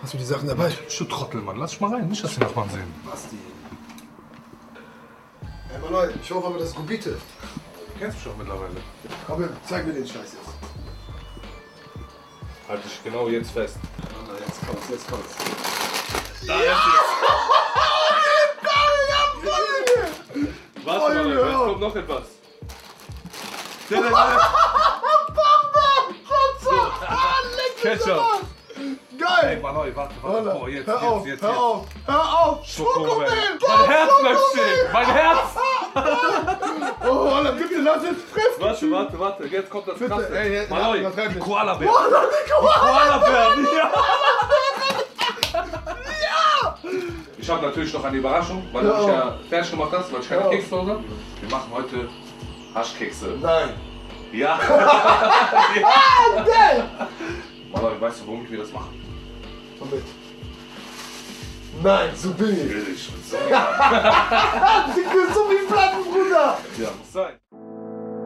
Hast du die Sachen dabei? Du Trottel, Mann. Lass dich mal rein. Nicht, dass die Nachbarn sehen. Basti. Hey, Maloi, ich hoffe aber, das ist Gubite. Du kennst mich doch mittlerweile. Komm her, zeig mir den Scheiß jetzt. Halt dich genau jetzt fest. Jetzt kommt's, jetzt kommt's. Da ist es. Warte mal, jetzt kommt noch etwas. Ketchup. Geil! Ey, Maloi, warte. Boah, jetzt. Hör auf! Schokomel. Mein Herz bleibt stehen. Mein Herz. Oh, bitte lass jetzt frisch! Warte. Jetzt kommt das Bitte, Krasse. ey, Maloi, übertreib die nicht. Koala-Bär. Oh, Koala-Bären, ja. Ich habe natürlich noch eine Überraschung, weil du mich ja fertig gemacht hast, weil ich keine Kekse zu Hause habe. Wir machen heute Haschkekse. Nein! Ja. Geil! Maloi, weißt du, womit wir das machen? Womit? Nein, so billig! Billig. So